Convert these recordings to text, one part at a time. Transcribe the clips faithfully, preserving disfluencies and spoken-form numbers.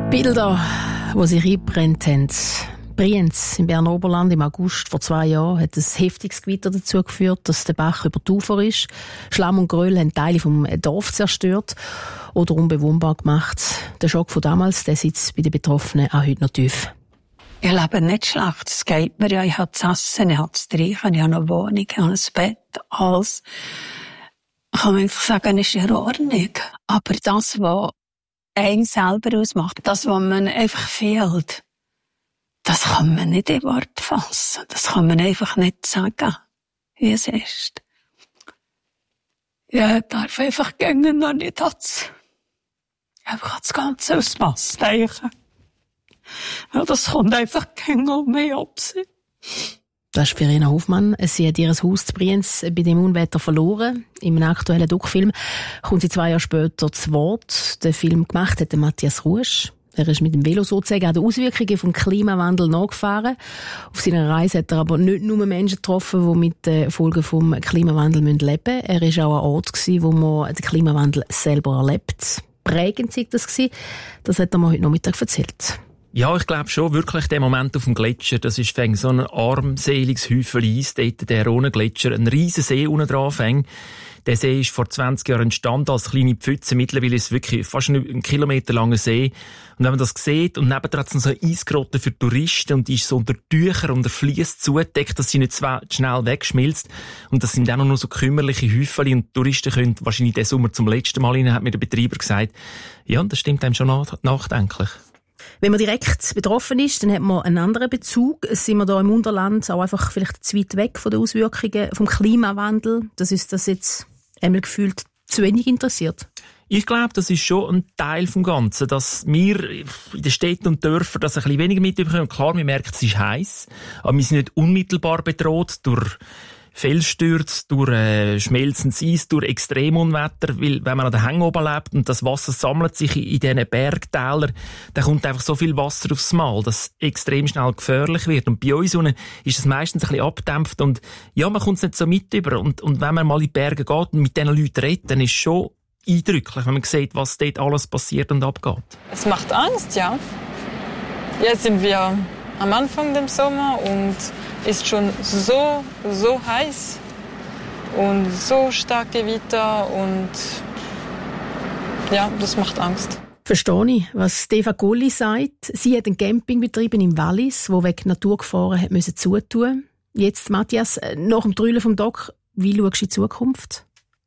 Bilder, die sich eingebrennt haben. Brienz im Berner Oberland im August vor zwei Jahren hat ein heftiges Gewitter dazu geführt, dass der Bach über die Ufer ist. Schlamm und Geröll haben Teile vom Dorf zerstört oder unbewohnbar gemacht. Der Schock von damals, der sitzt bei den Betroffenen auch heute noch tief. Ich lebe nicht schlecht, es geht mir ja. Ich habe zu essen, ich habe zu trinken, ich habe eine Wohnung, ich habe ein Bett, alles. Ich kann einfach sagen, ist in Ordnung. Aber das, was einen selber ausmacht, das, was man einfach fehlt, das kann man nicht in Worte fassen. Das kann man einfach nicht sagen, wie es ist. Ja, ich darf einfach gehen noch nicht das, einfach das Ganze Ausmaß denken. Ja, das kommt einfach gegen um mich ab. Das ist Verena Hofmann. Sie hat ihr Haus zu Brienz bei dem Unwetter verloren. Im aktuellen Doc-Film kommt sie zwei Jahre später zu Wort. Den Film gemacht hat Matthias Rusch. Er ist mit dem Velo sozusagen an den Auswirkungen vom Klimawandel nachgefahren. Auf seiner Reise hat er aber nicht nur Menschen getroffen, die mit den Folgen vom Klimawandel leben müssen. Er war auch ein Ort, wo man den Klimawandel selber erlebt. Prägend war das. Das hat er mir heute Nachmittag erzählt. Ja, ich glaube schon, wirklich der Moment auf dem Gletscher, das ist fäng so ein armseliges Häufchen Eis, dort der Rhone-Gletscher, ein riesen See unten dran fäng. Der See ist vor zwanzig Jahren entstanden als kleine Pfütze. Mittlerweile ist es wirklich fast ein Kilometer langer See. Und wenn man das sieht, und nebendran hat es so eine Eisgrotte für Touristen, und die ist so unter Tüchern und der Fliess zugedeckt, dass sie nicht zu schnell wegschmilzt. Und das sind auch noch nur so kümmerliche Häufchen, und Touristen können wahrscheinlich diesen Sommer zum letzten Mal rein, hat mir der Betreiber gesagt. Ja, und das stimmt einem schon nach- nachdenklich. Wenn man direkt betroffen ist, dann hat man einen anderen Bezug. Sind wir da im Unterland auch einfach vielleicht zu weit weg von den Auswirkungen vom Klimawandel, dass uns das jetzt einmal gefühlt zu wenig interessiert? Ich glaube, das ist schon ein Teil vom Ganzen, dass wir in den Städten und Dörfern das ein bisschen weniger mitbekommen. Klar, wir merken, es ist heiß, aber wir sind nicht unmittelbar bedroht durch Felsstürze, durch äh, schmelzendes Eis, durch Extremunwetter, weil wenn man an den Hängen oben lebt und das Wasser sammelt sich in, in diesen Bergtälern, dann kommt einfach so viel Wasser aufs Mal, dass es extrem schnell gefährlich wird. Und bei uns unten ist es meistens ein bisschen abgedämpft und ja, man kommt es nicht so mit über. Und, und wenn man mal in die Berge geht und mit diesen Leuten redet, dann ist es schon eindrücklich, wenn man sieht, was dort alles passiert und abgeht. Es macht Angst, ja. Jetzt sind wir am Anfang des Sommers und ist schon so, so heiß und so starke Gewitter und ja, das macht Angst. Verstehe ich, was Steva Golli sagt. Sie hat einen Campingbetrieb im Wallis, der wegen Naturgefahren hat müssen zutun. Jetzt, Matthias, nach dem Trüllen vom Doc, wie schaust du in die Zukunft?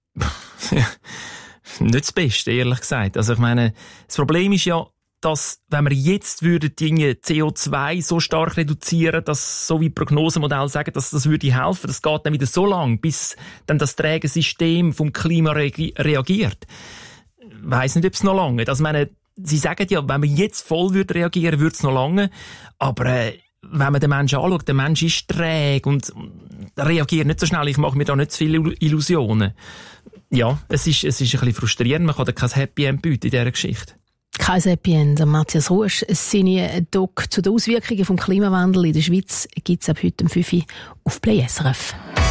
Nicht das Beste, ehrlich gesagt. Also ich meine, das Problem ist ja, dass, wenn wir jetzt würden die C O zwei so stark reduzieren, dass, so wie Prognosemodelle sagen, dass das würde helfen, das geht dann wieder so lang, bis dann das träge System vom Klima re- reagiert. Ich weiss nicht, ob es noch lange. Also, meine, sie sagen ja, wenn wir jetzt voll würde reagieren, würde es noch lange. Aber, äh, wenn man den Menschen anschaut, der Mensch ist träge und reagiert nicht so schnell. Ich mache mir da nicht zu viele Illusionen. Ja, es ist, es ist ein bisschen frustrierend. Man kann da kein Happy End bieten in dieser Geschichte. Kein Happy End. Matthias Rusch, seine Doc zu den Auswirkungen des Klimawandels in der Schweiz gibt es ab heute um fünf Uhr auf Play S R F.